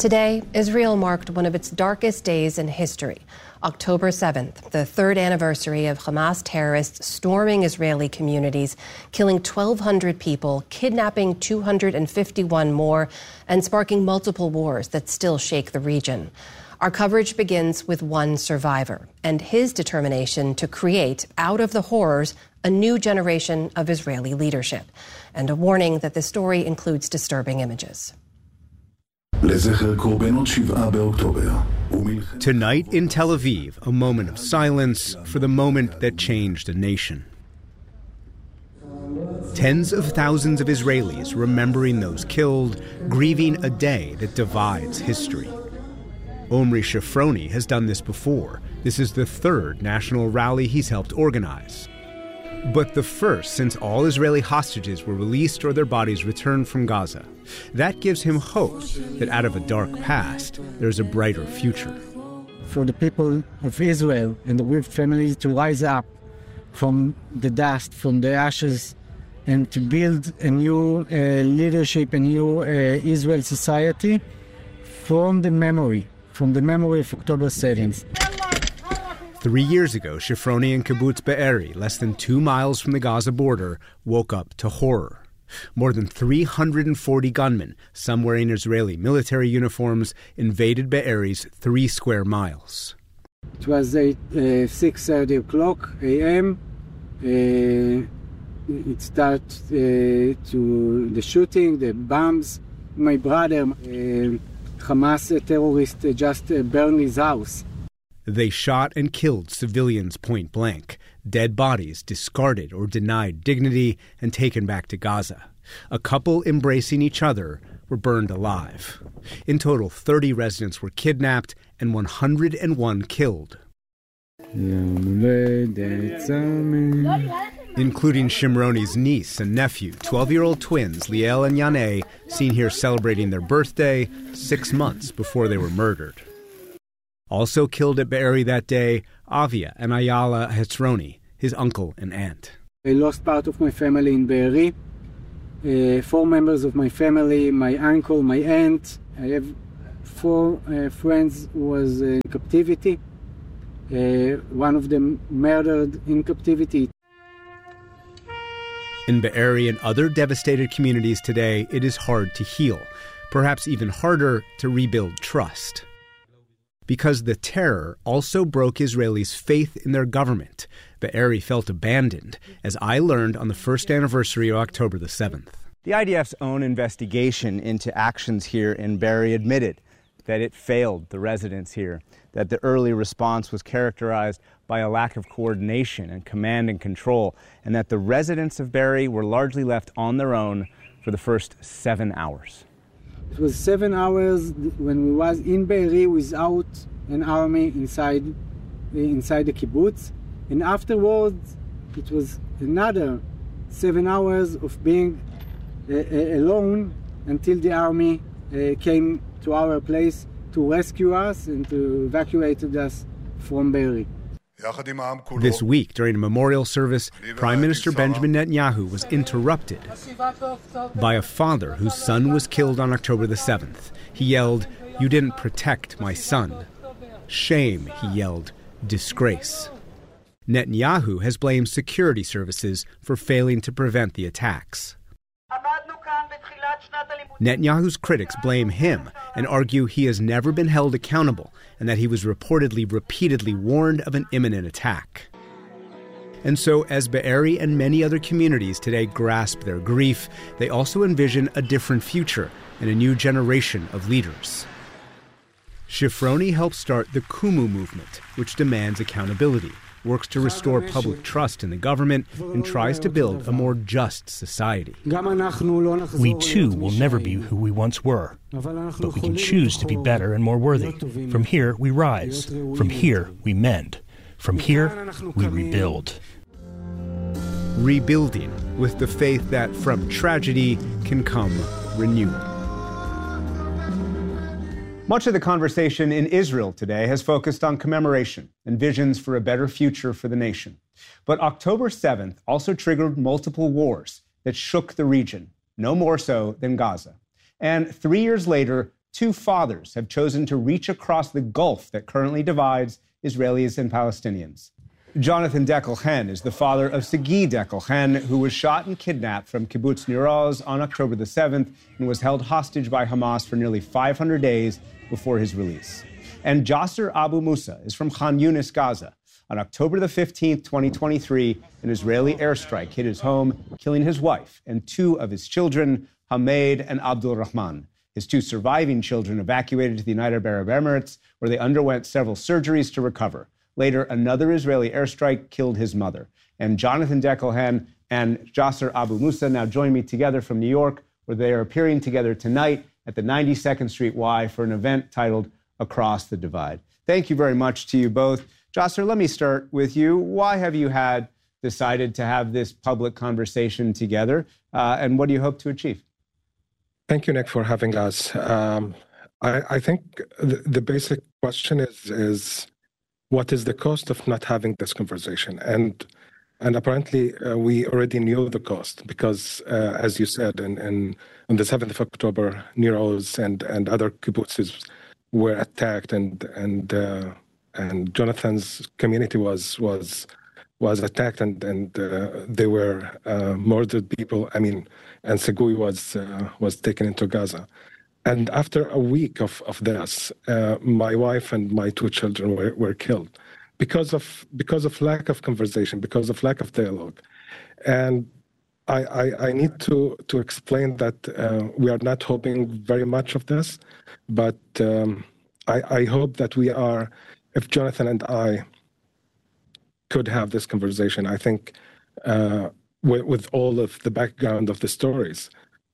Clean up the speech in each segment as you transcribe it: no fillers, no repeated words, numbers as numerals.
Today, Israel marked one of its darkest days in history. October 7th, the third anniversary of Hamas terrorists storming Israeli communities, killing 1,200 people, kidnapping 251 more, and sparking multiple wars that still shake the region. Our coverage begins with one survivor and his determination to create, out of the horrors, a new generation of Israeli leadership. And a warning that this story includes disturbing images. Tonight in Tel Aviv, a moment of silence for the moment that changed a nation. Tens of thousands of Israelis remembering those killed, grieving a day that divides history. Omri Shafroni has done this before. This is the third national rally he's helped organize. But the first since all Israeli hostages were released or their bodies returned from Gaza. That gives him hope that out of a dark past, there's a brighter future. For the people of Israel and the Wived family to rise up from the dust, from the ashes, and to build a new leadership, a new Israel society from the memory of October 7th. 3 years ago, Shafroni and Kibbutz Be'eri, less than 2 miles from the Gaza border, woke up to horror. More than 340 gunmen, some wearing Israeli military uniforms, invaded Be'eri's 3 square miles. It was 6:30 o'clock a.m. It started to the shooting, the bombs. My brother, Hamas terrorist, just burned his house. They shot and killed civilians point blank, dead bodies discarded or denied dignity and taken back to Gaza. A couple embracing each other were burned alive. In total, 30 residents were kidnapped and 101 killed, including Shimroni's niece and nephew, 12-year-old twins Liel and Yaneh, seen here celebrating their birthday 6 months before they were murdered. Also killed at Be'eri that day, Avia and Ayala Hetzroni, his uncle and aunt. I lost part of my family in Be'eri. 4 members of my family, my uncle, my aunt. I have 4 friends who was in captivity. One of them murdered in captivity. In Be'eri and other devastated communities today, it is hard to heal, perhaps even harder to rebuild trust. Because the terror also broke Israelis' faith in their government. Be'eri felt abandoned, as I learned on the first anniversary of October the 7th. The IDF's own investigation into actions here in Be'eri admitted that it failed the residents here, that the early response was characterized by a lack of coordination and command and control, and that the residents of Be'eri were largely left on their own for the first 7 hours. It was 7 hours when we was in Be'eri without an army inside the kibbutz. And afterwards, it was another 7 hours of being alone until the army came to our place to rescue us and to evacuate us from Be'eri. This week, during a memorial service, Prime Minister Benjamin Netanyahu was interrupted by a father whose son was killed on October the 7th. He yelled, "You didn't protect my son." Shame, he yelled, disgrace. Netanyahu has blamed security services for failing to prevent the attacks. Netanyahu's critics blame him and argue he has never been held accountable and that he was repeatedly warned of an imminent attack. And so, as Be'eri and many other communities today grasp their grief, they also envision a different future and a new generation of leaders. Shafroni helped start the Kumu movement, which demands accountability, works to restore public trust in the government, and tries to build a more just society. We too will never be who we once were, but we can choose to be better and more worthy. From here, we rise. From here, we mend. From here, we rebuild. Rebuilding with the faith that from tragedy can come renewal. Much of the conversation in Israel today has focused on commemoration and visions for a better future for the nation. But October 7th also triggered multiple wars that shook the region, no more so than Gaza. And 3 years later, two fathers have chosen to reach across the gulf that currently divides Israelis and Palestinians. Jonathan Dekel-Chen is the father of Sagi Dekel-Chen, who was shot and kidnapped from Kibbutz Nir Oz on October the 7th and was held hostage by Hamas for nearly 500 days before his release. And Jasser Abu Musa is from Khan Yunis, Gaza. On October the 15th, 2023, an Israeli airstrike hit his home, killing his wife and two of his children, Hamed and Abdul Rahman. His two surviving children evacuated to the United Arab Emirates, where they underwent several surgeries to recover. Later, another Israeli airstrike killed his mother. And Jonathan Dekel-Chen and Jasser Abu Musa now join me together from New York, where they are appearing together tonight at the 92nd Street Y for an event titled Across the Divide. Thank you very much to you both. Jasser, let me start with you. Why have you decided to have this public conversation together, and what do you hope to achieve? Thank you, Nick, for having us. I think the basic question is what is the cost of not having this conversation? And apparently we already knew the cost because, as you said, on the 7th of October, Nir Oz and other kibbutzes were attacked, and Jonathan's community was attacked, and they were murdered people. I mean, and Segui was taken into Gaza. And after a week of this, my wife and my two children were killed because of lack of conversation, because of lack of dialogue. And I need to explain that we are not hoping very much of this, but I hope that we are, if Jonathan and I could have this conversation, I think with all of the background of the stories,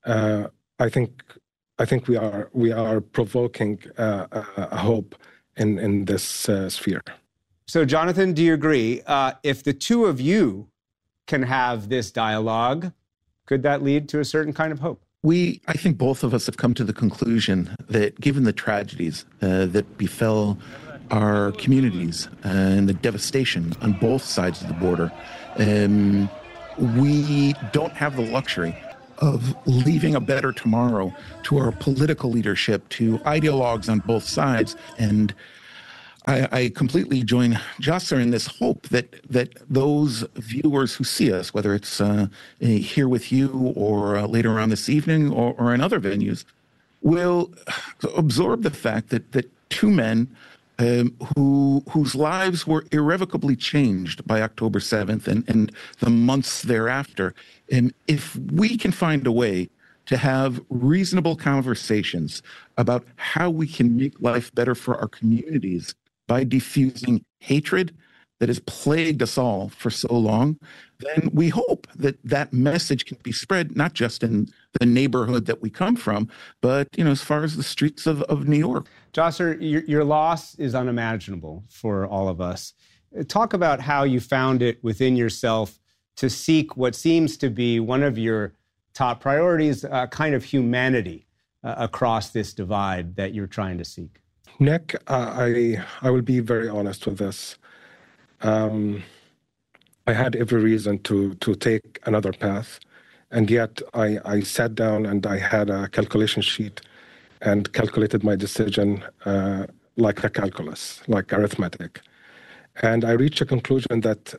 I think we are provoking a hope in this sphere. So, Jonathan, do you agree? If the two of you can have this dialogue, could that lead to a certain kind of hope? I think both of us have come to the conclusion that given the tragedies that befell our communities and the devastation on both sides of the border, we don't have the luxury of leaving a better tomorrow to our political leadership, to ideologues on both sides. And I completely join Jasser in this hope that those viewers who see us, whether it's here with you or later on this evening or in other venues, will absorb the fact that two men whose lives were irrevocably changed by October 7th and the months thereafter. And if we can find a way to have reasonable conversations about how we can make life better for our communities by diffusing hatred that has plagued us all for so long, then we hope that message can be spread, not just in the neighborhood that we come from, but as far as the streets of New York. Jasser, your loss is unimaginable for all of us. Talk about how you found it within yourself to seek what seems to be one of your top priorities, kind of humanity across this divide that you're trying to seek. Nick, I will be very honest with this. I had every reason to take another path, and yet I sat down and I had a calculation sheet and calculated my decision like a calculus, like arithmetic. And I reached a conclusion that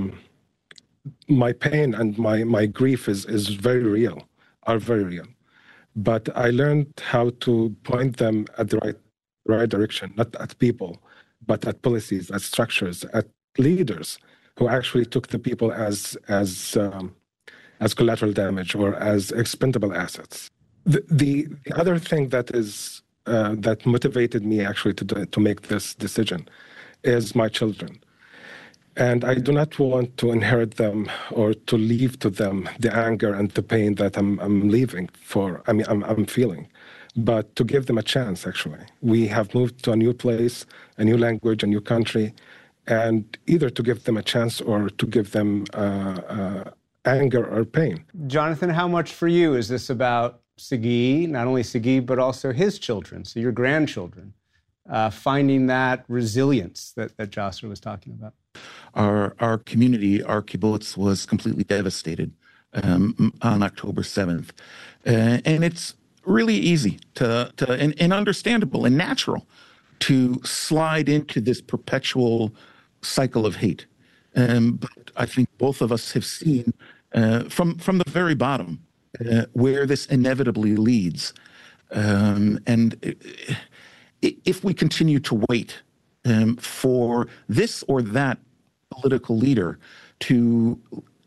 my pain and my grief is very real, are very real. But I learned how to point them at the right direction, not at people, but at policies, at structures, at leaders who actually took the people as collateral damage or as expendable assets. The other thing that motivated me actually to make this decision is my children. And I do not want to inherit them or to leave to them the anger and the pain that I'm feeling, but to give them a chance, actually. We have moved to a new place, a new language, a new country, and either to give them a chance or to give them anger or pain. Jonathan, how much for you is this about Sagi, not only Sagi, but also his children, so your grandchildren, finding that resilience that Jasser was talking about? Our community, our kibbutz, was completely devastated on October 7th. And it's really easy and understandable and natural to slide into this perpetual cycle of hate. But I think both of us have seen from the very bottom where this inevitably leads. And if we continue to wait for this or that political leader to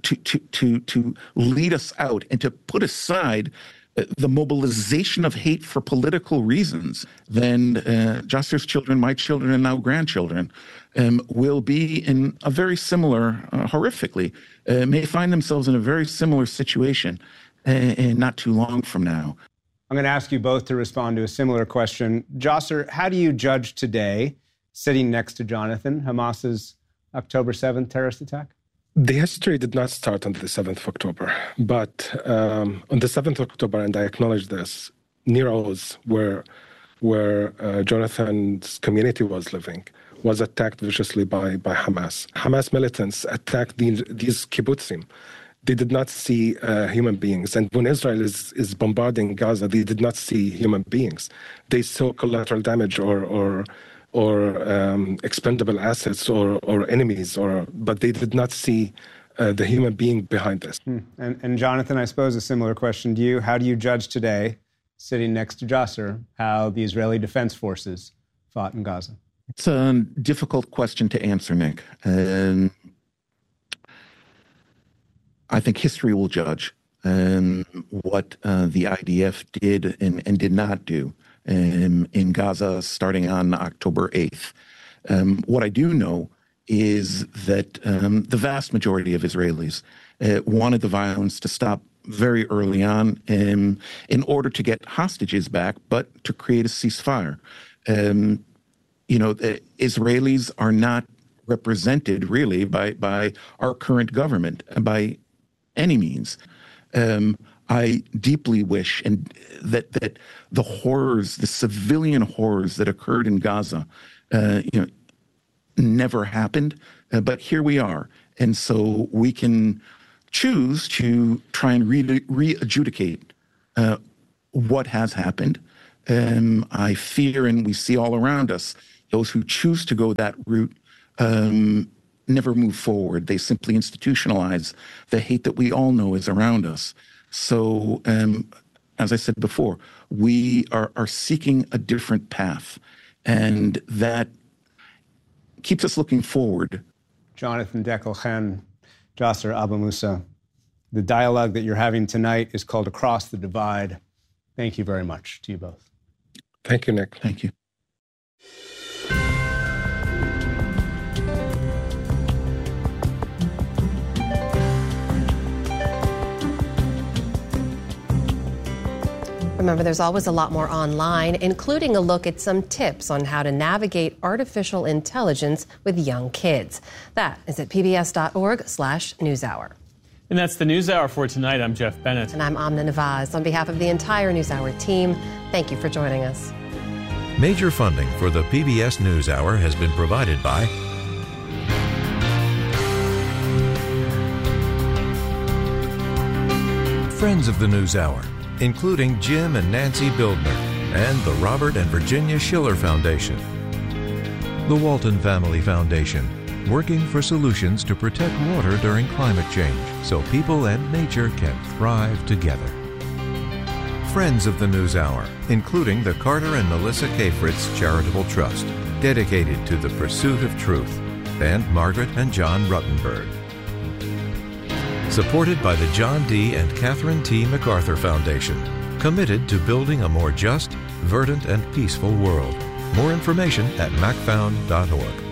lead us out and to put aside the mobilization of hate for political reasons, then Jasser's children, my children, and now grandchildren will be in a very similar, horrifically, may find themselves in a very similar situation not too long from now. I'm going to ask you both to respond to a similar question. Jasser, how do you judge today, sitting next to Jonathan, Hamas's October 7th terrorist attack? The history did not start on the 7th of October, but on the 7th of October, and I acknowledge this, near Oz, where Jonathan's community was living, was attacked viciously by Hamas. Hamas militants attacked these kibbutzim. They did not see human beings. And when Israel is bombarding Gaza, they did not see human beings. They saw collateral damage or expendable assets or enemies, but they did not see the human being behind this. And Jonathan, I suppose a similar question to you. How do you judge today, sitting next to Jasser, how the Israeli Defense Forces fought in Gaza? It's a difficult question to answer, Nick. I think history will judge what the IDF did and did not do in Gaza starting on October 8th. What I do know is that the vast majority of Israelis wanted the violence to stop very early on in order to get hostages back, but to create a ceasefire. Israelis are not represented really by our current government, by any means. I deeply wish that the horrors, the civilian horrors that occurred in Gaza, never happened. But here we are, and so we can choose to try and re-adjudicate what has happened. I fear, and we see all around us, those who choose to go that route never move forward. They simply institutionalize the hate that we all know is around us. So, as I said before, we are seeking a different path, and that keeps us looking forward. Jonathan Dekel-Chen, Jasser Abu Musa, the dialogue that you're having tonight is called Across the Divide. Thank you very much to you both. Thank you, Nick. Thank you. Remember, there's always a lot more online, including a look at some tips on how to navigate artificial intelligence with young kids. That is at pbs.org/newshour. And that's the NewsHour for tonight. I'm Jeff Bennett. And I'm Amna Nawaz. On behalf of the entire NewsHour team, thank you for joining us. Major funding for the PBS NewsHour has been provided by Friends of the NewsHour, including Jim and Nancy Bildner, and the Robert and Virginia Schiller Foundation. The Walton Family Foundation, working for solutions to protect water during climate change so people and nature can thrive together. Friends of the NewsHour, including the Carter and Melissa K. Fritz Charitable Trust, dedicated to the pursuit of truth, and Margaret and John Ruttenberg. Supported by the John D. and Catherine T. MacArthur Foundation, committed to building a more just, verdant, and peaceful world. More information at macfound.org.